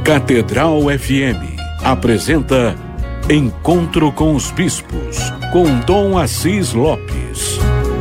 Catedral FM apresenta Encontro com os Bispos, com Dom Assis Lopes.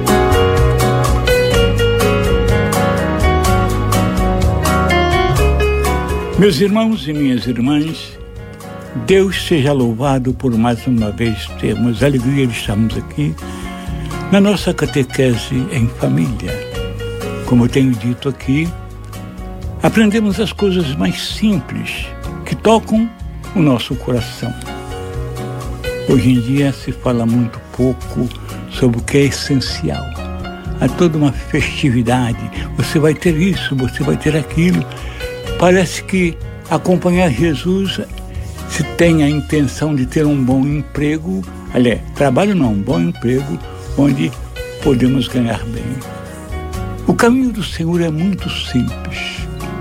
Meus irmãos e minhas irmãs, Deus seja louvado por mais uma vez termos a alegria de estarmos aqui na nossa catequese em família. Como eu tenho dito aqui, aprendemos as coisas mais simples que tocam o nosso coração. Hoje em dia se fala muito pouco sobre o que é essencial. Há toda uma festividade, você vai ter isso, você vai ter aquilo. Parece que acompanhar Jesus, se tem a intenção de ter um bom emprego, aliás, trabalho não, um bom emprego, onde podemos ganhar bem. O caminho do Senhor é muito simples.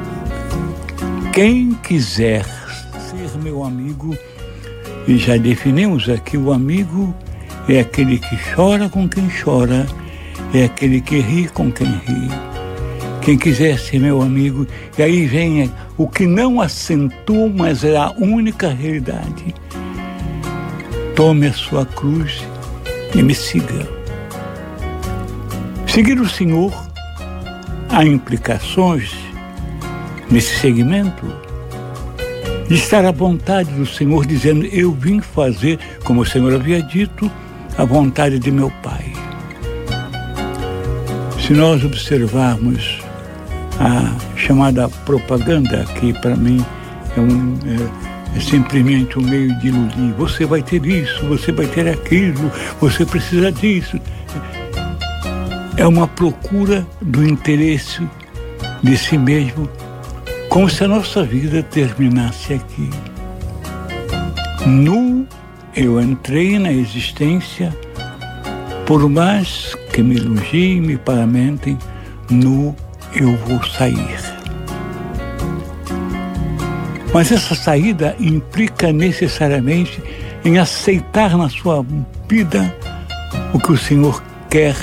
Quem quiser ser meu amigo, e já definimos aqui, o amigo é aquele que chora com quem chora, é aquele que ri com quem ri. Quem quiser ser meu amigo, e aí vem o que não acentua, mas é a única realidade. Tome a sua cruz e me siga. Seguir o Senhor, há implicações nesse segmento de estar à vontade do Senhor, dizendo: eu vim fazer, como o Senhor havia dito, a vontade de meu Pai. Se nós observarmos a chamada propaganda, que para mim é simplesmente um meio de iludir, você vai ter isso, você vai ter aquilo, você precisa disso. É uma procura do interesse de si mesmo, como se a nossa vida terminasse aqui. Nu eu entrei na existência, por mais que me elogiem, me paramentem, nu eu vou sair. Mas essa saída implica necessariamente em aceitar na sua vida o que o Senhor quer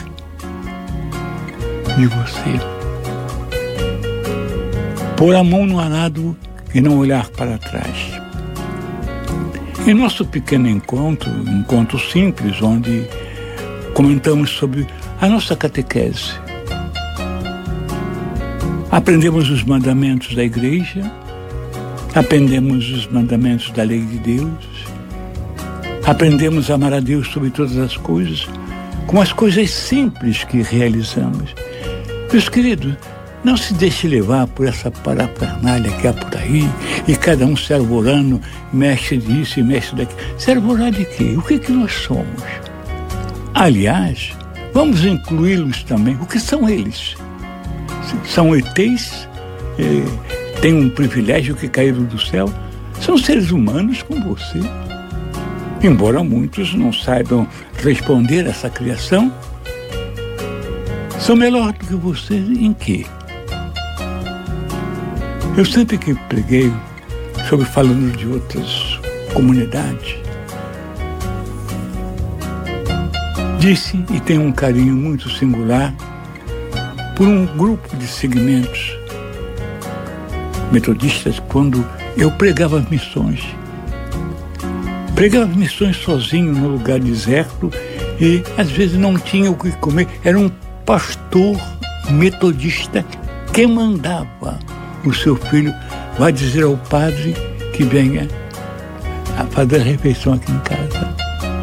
de você. Pôr a mão no arado e não olhar para trás. Em nosso pequeno encontro simples, onde comentamos sobre a nossa catequese, aprendemos os mandamentos da igreja, aprendemos os mandamentos da lei de Deus, aprendemos a amar a Deus sobre todas as coisas, com as coisas simples que realizamos. Meus queridos, não se deixe levar por essa parafernália que há por aí, e cada um se arvorando, mexe disso e mexe daquilo. Se arvorar de quê? O que nós somos? Aliás, vamos incluí-los também. O que são eles? São ETs? Têm um privilégio que caíram do céu? São seres humanos como você. Embora muitos não saibam responder a essa criação, são melhor do que você em quê? Eu sempre que preguei sobre falando de outras comunidades, disse, e tenho um carinho muito singular por um grupo de segmentos metodistas, quando eu pregava as missões. Pregava as missões sozinho no lugar deserto e às vezes não tinha o que comer. Era um pastor metodista que mandava o seu filho: vai dizer ao padre que venha a fazer a refeição aqui em casa.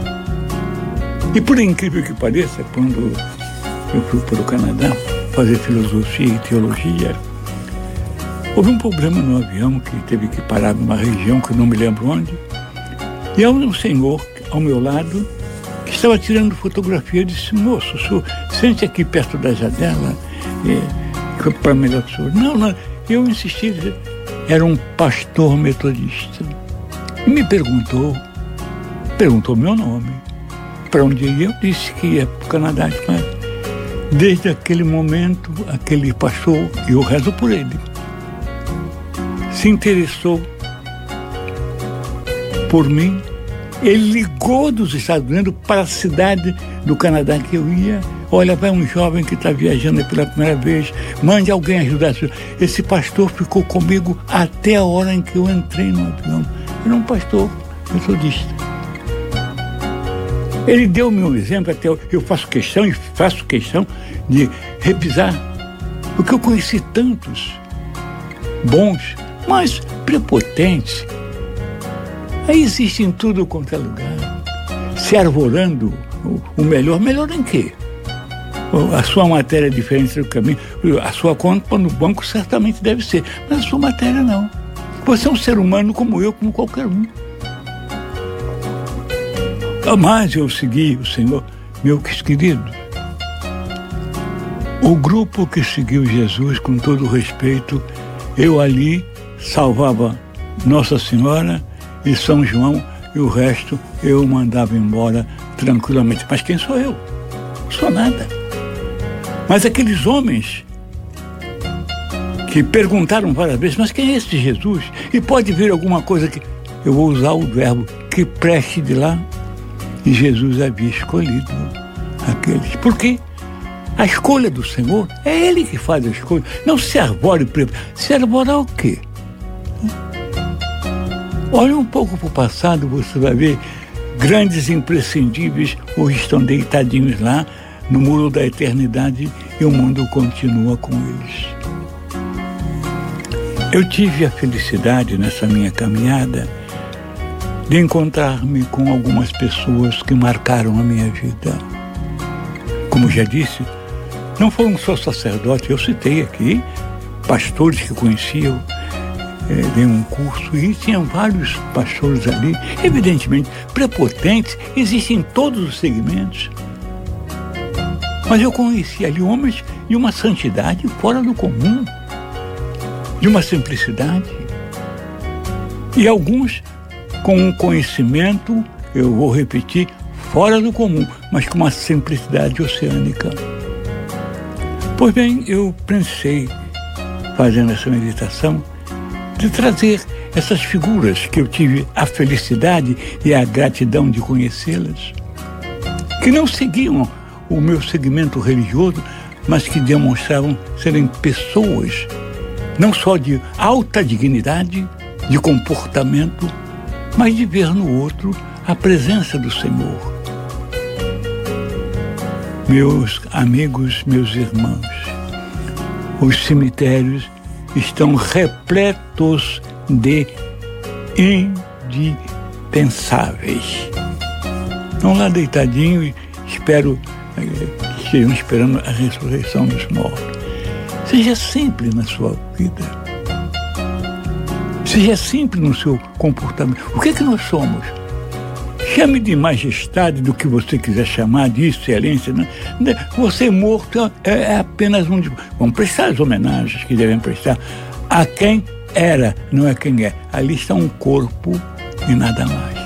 E por incrível que pareça, quando eu fui para o Canadá fazer filosofia e teologia, houve um problema no avião que teve que parar numa região que eu não me lembro onde, e há um senhor ao meu lado que estava tirando fotografia. Eu disse: moço, o senhor sente aqui perto da janela para melhor o senhor. Não, eu insisti. Era um pastor metodista e me perguntou meu nome, para onde ia. Eu disse que ia para o Canadá. Mas desde aquele momento, aquele pastor, eu rezo por ele, se interessou por mim. Ele ligou dos Estados Unidos para a cidade do Canadá que eu ia, Olha, vai um jovem que está viajando pela primeira vez, mande alguém ajudar. Esse pastor ficou comigo até a hora em que eu entrei no avião. Era um pastor metodista. Ele deu-me um exemplo, até eu faço questão de revisar, porque eu conheci tantos bons, mas prepotentes. Aí existe em tudo quanto é lugar, se arvorando o melhor. Melhor em quê? A sua matéria é diferente do caminho. A sua conta no banco certamente deve ser, mas a sua matéria não. Você é um ser humano como eu, como qualquer um. Mas eu segui o Senhor, meu querido. O grupo que seguiu Jesus, com todo respeito, eu ali salvava Nossa Senhora e São João, e o resto eu mandava embora tranquilamente. Mas quem sou eu? Não sou nada. Mas aqueles homens que perguntaram várias vezes, mas quem é esse Jesus? E pode vir alguma coisa que... Eu vou usar o verbo que preste de lá. E Jesus havia escolhido aqueles. Por quê? A escolha do Senhor, é Ele que faz a escolha. Não se arvore. Se arvorar o quê? Olha um pouco para o passado, você vai ver grandes imprescindíveis hoje estão deitadinhos lá no muro da eternidade e o mundo continua com eles. Eu tive a felicidade nessa minha caminhada de encontrar-me com algumas pessoas que marcaram a minha vida. Como já disse, não foram só sacerdotes, eu citei aqui pastores que conheciam, dei um curso e tinham vários pastores ali, evidentemente prepotentes, existem em todos os segmentos. Mas eu conheci ali homens de uma santidade fora do comum, de uma simplicidade. E alguns com um conhecimento, eu vou repetir, fora do comum, mas com uma simplicidade oceânica. Pois bem, eu pensei, fazendo essa meditação, de trazer essas figuras que eu tive a felicidade e a gratidão de conhecê-las, que não seguiam o meu segmento religioso, mas que demonstravam serem pessoas não só de alta dignidade, de comportamento, mas de ver no outro a presença do Senhor. Meus amigos, meus irmãos, os cemitérios estão repletos de indispensáveis. Estão lá deitadinhos e estejam esperando a ressurreição dos mortos. Seja simples na sua vida. Seja simples no seu comportamento. O que é que nós somos? Chame de majestade, do que você quiser chamar, de excelência. Né? Você morto é apenas um de... Vamos prestar as homenagens que devem prestar a quem era, não é quem é. Ali está um corpo e nada mais.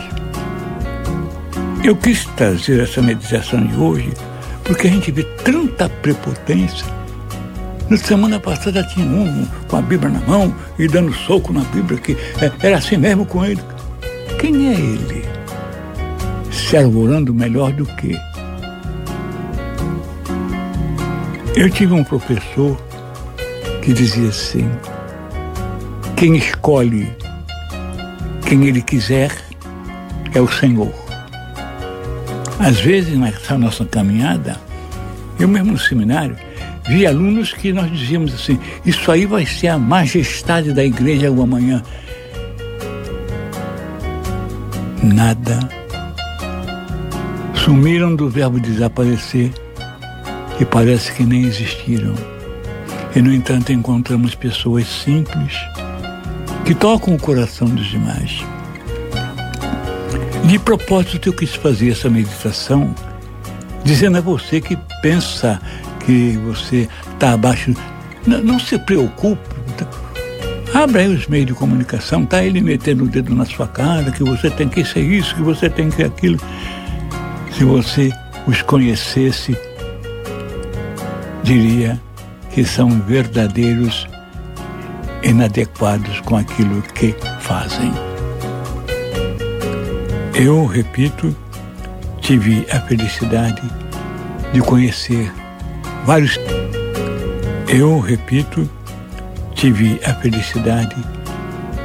Eu quis trazer essa meditação de hoje porque a gente vê tanta prepotência. Na semana passada tinha um com a Bíblia na mão e dando soco na Bíblia, que era assim mesmo com ele. Quem é ele? Se arvorando melhor do que? Eu tive um professor que dizia assim: quem escolhe quem ele quiser é o Senhor. Às vezes, nessa nossa caminhada, eu mesmo no seminário, vi alunos que nós dizíamos assim: isso aí vai ser a majestade da igreja o amanhã. Nada. Sumiram do verbo desaparecer e parece que nem existiram. E, no entanto, encontramos pessoas simples que tocam o coração dos demais. De propósito, eu quis fazer essa meditação dizendo a você que pensa que você está abaixo. Não se preocupe. Abra aí os meios de comunicação, está ele metendo o dedo na sua cara, que você tem que ser isso, que você tem que ser aquilo. Se você os conhecesse, diria que são verdadeiros inadequados com aquilo que fazem. Eu, repito, tive a felicidade de conhecer vários. Eu, repito, tive a felicidade